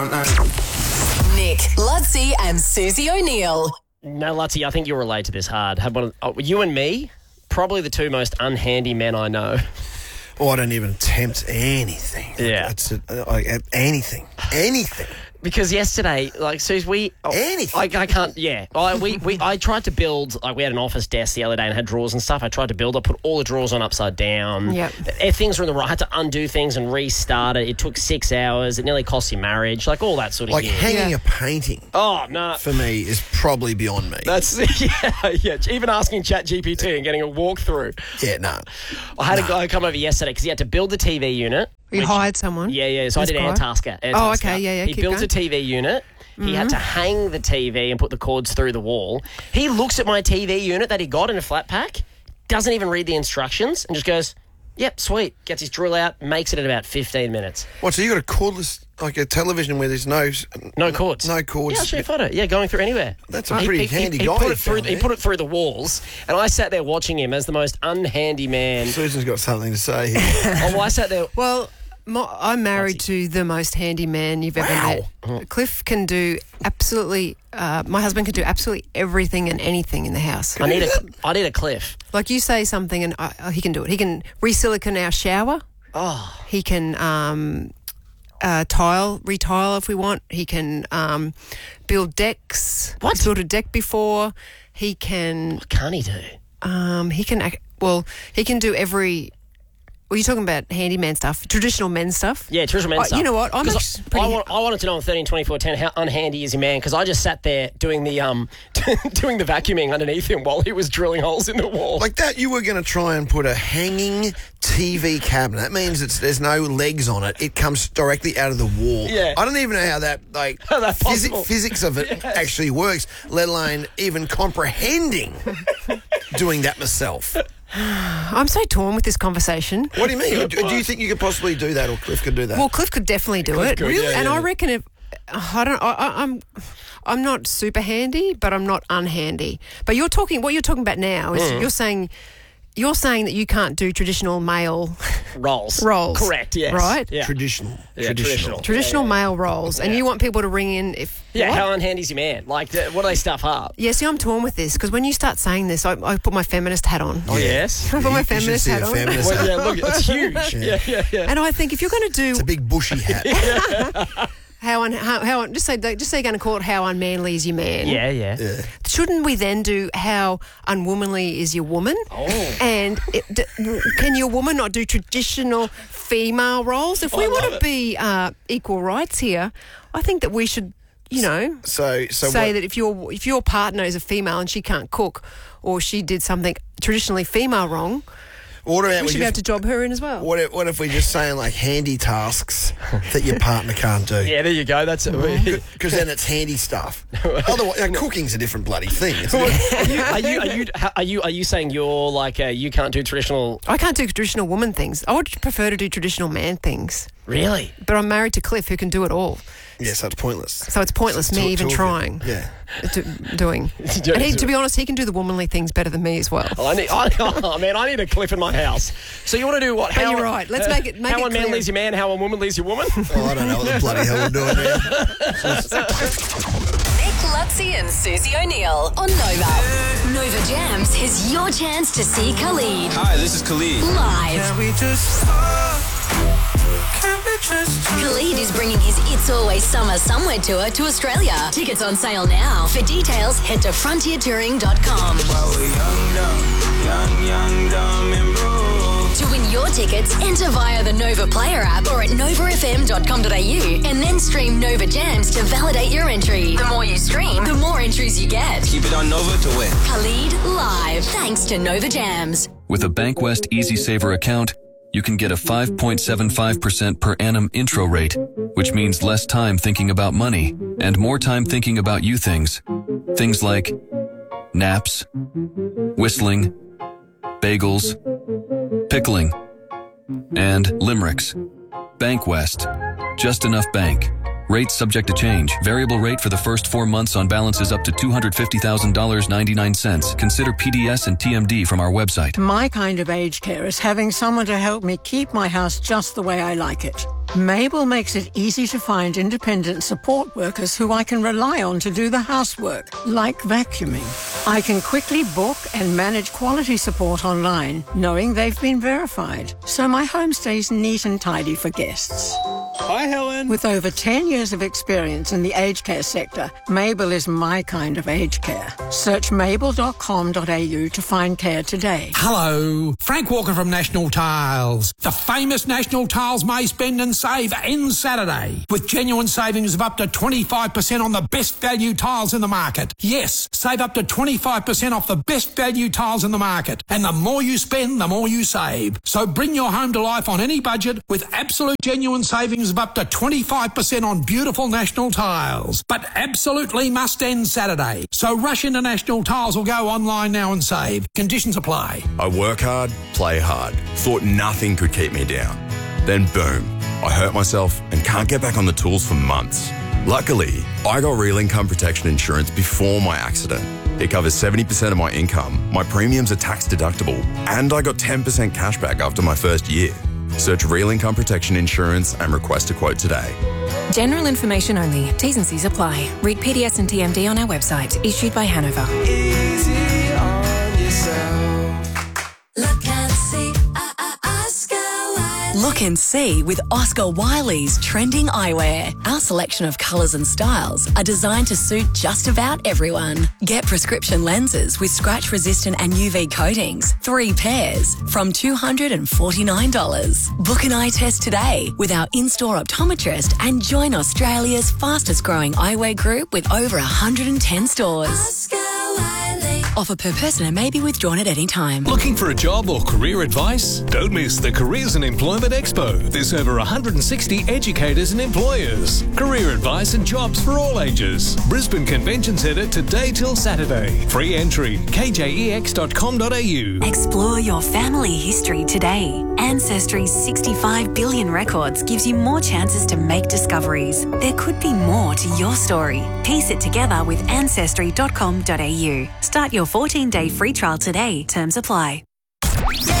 Nick, Lutzi and Susie O'Neill. No, Lutzi, I think you'll relate to this hard. You and me, probably the two most unhandy men I know. Oh, I don't even attempt anything. Yeah. Anything. Because yesterday, Suze, Anything. I can't, yeah. I tried to build, we had an office desk the other day and had drawers and stuff. I tried to build, I put all the drawers on upside down. Yep. Things were in the right. I had to undo things and restart it. It took 6 hours. It nearly cost you marriage. All that sort of Like gear. hanging a painting, Oh, no. for me, is probably beyond me. That's, yeah. Even asking ChatGPT and getting a walkthrough. Yeah, no. I had a guy come over yesterday because he had to build the TV unit. You hired someone? Yeah. So I did This guy? Airtasker. Oh, okay. Yeah. He Keep built going. a TV unit. He had to hang the TV and put the cords through the wall. He looks at my TV unit that he got in a flat pack, doesn't even read the instructions, and just goes, yep, sweet. Gets his drill out, makes it in about 15 minutes. What, so you got a cordless, like a television where there's no cords. No cords. Yeah, I'll show you a photo. Yeah, going through anywhere. That's a pretty handy guy. He put it through the walls, and I sat there watching him as the most unhandy man. Susan's got something to say here. I sat there. Well, I'm married to the most handy man you've ever met. Cliff can do absolutely, my husband can do absolutely everything and anything in the house. I need a Cliff. Like you say something and he can do it. He can re-silicone our shower. Oh. He can retile if we want. He can build decks. What? He's built a deck before. He can... What can't he do? He can do every... Well, you're talking about handyman stuff, traditional men stuff. Yeah, traditional men stuff. You know what? I wanted to know on 13-24-10 how unhandy is your man, because I just sat there doing the doing the vacuuming underneath him while he was drilling holes in the wall. Like that, you were going to try and put a hanging TV cabinet. That means there's no legs on it. It comes directly out of the wall. Yeah. I don't even know how that physics of it actually works, let alone even comprehending doing that myself. I'm so torn with this conversation. What do you mean? Do you think you could possibly do that, or Cliff could do that? Well, Cliff could definitely do it. Really? And I reckon I'm not super handy, but I'm not unhandy. But what you're talking about now is you're saying that you can't do traditional male roles. Correct, yes. Right? Yeah. Traditional. Traditional male roles. And you want people to ring in if... Yeah, what? how unhandy's your man? What do they stuff up? Yeah, see, I'm torn with this because when you start saying this, I put my feminist hat on. Oh, yes? I put my feminist hat on. Well, yeah, look, it's huge. Yeah. And I think if you're going to do... It's a big bushy hat. Just say you're going to call it how unmanly is your man. Yeah. Shouldn't we then do how unwomanly is your woman? Oh. And can your woman not do traditional female roles? If we want to be equal rights here, I think that we should, say that if your partner is a female and she can't cook or she did something traditionally female wrong, What about we should be able to job her in as well. What if we're just saying like handy tasks that your partner can't do? Yeah, there you go. That's it. Because then it's handy stuff. Otherwise, cooking's a different bloody thing. Isn't it? Are you saying you're like you can't do traditional? I can't do traditional woman things. I would prefer to do traditional man things. Really? But I'm married to Cliff, who can do it all. Yeah, so it's pointless. So it's pointless me even trying. Yeah. Doing. And to be honest, he can do the womanly things better than me as well. I need a Cliff in my house. So you want to do what? But you're right. Let's make it how clear. a man leaves your man, how a woman leaves your woman. Oh, I don't know what the bloody hell we're doing here. Nick, Lutzi and Susie O'Neill on Nova. Nova Jams is your chance to see Khalid. Hi, this is Khalid. Live. Khalid is bringing his It's Always Summer Somewhere tour to Australia. Tickets on sale now. For details, head to frontiertouring.com. To win your tickets, enter via the Nova Player app or at novafm.com.au and then stream Nova Jams to validate your entry. The more you stream, the more entries you get. Keep it on Nova to win. Khalid live, thanks to Nova Jams. With a BankWest Easy Saver account, you can get a 5.75% per annum intro rate, which means less time thinking about money and more time thinking about you things. Things like naps, whistling, bagels, pickling, and limericks. BankWest. Just enough bank. Rates subject to change. Variable rate for the first 4 months on balances up to $250,000.99. Consider PDS and TMD from our website. My kind of aged care is having someone to help me keep my house just the way I like it. Mabel makes it easy to find independent support workers who I can rely on to do the housework, like vacuuming. I can quickly book and manage quality support online, knowing they've been verified, so my home stays neat and tidy for guests. Hi, Helen. With over 10 years of experience in the aged care sector, Mabel is my kind of aged care. Search mabel.com.au to find care today. Hello, Frank Walker from National Tiles. The famous National Tiles May Spend and Save ends Saturday with genuine savings of up to 25% on the best value tiles in the market. Yes, save up to 25% off the best value tiles in the market. And the more you spend, the more you save. So bring your home to life on any budget with absolute genuine savings of up to 25% on beautiful National Tiles. But absolutely must end Saturday. So rush into National Tiles or go online now and save. Conditions apply. I work hard, play hard. Thought nothing could keep me down. Then boom, I hurt myself and can't get back on the tools for months. Luckily, I got Real Income Protection Insurance before my accident. It covers 70% of my income, my premiums are tax deductible, and I got 10% cash back after my first year. Search Real Income Protection Insurance and request a quote today. General information only. T's and C's apply. Read PDS and TMD on our website. Issued by Hanover. Easy on yourself. Look and see, Oscar Wiley. Look and see with Oscar Wiley's trending eyewear. Our selection of colours and styles are designed to suit just about everyone. Get prescription lenses with scratch-resistant and UV coatings, 3 pairs, from $249. Book an eye test today with our in-store optometrist and join Australia's fastest-growing eyewear group with over 110 stores. Oscar Wiley. Offer per person and may be withdrawn at any time. Looking for a job or career advice? Don't miss the Careers and Employment Expo. There's over 160 educators and employers. Career advice and jobs for all ages. Brisbane Convention Centre today till Saturday. Free entry. kjex.com.au. Explore your family history today. Ancestry's 65 billion records gives you more chances to make discoveries. There could be more to your story. Piece it together with ancestry.com.au. Start your 14-day free trial today. Terms apply.